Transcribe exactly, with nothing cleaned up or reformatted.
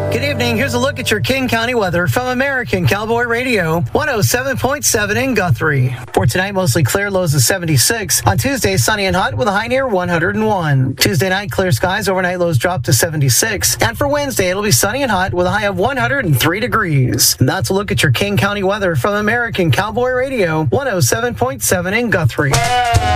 Good evening. Here's a look at your King County weather from American Cowboy Radio, one oh seven point seven in Guthrie. For tonight, mostly clear, lows of seventy-six. On Tuesday, sunny and hot with a high near one hundred one. Tuesday night, clear skies, overnight lows drop to seventy-six. And for Wednesday, it'll be sunny and hot with a high of one hundred three degrees. And that's a look at your King County weather from American Cowboy Radio, one oh seven point seven in Guthrie.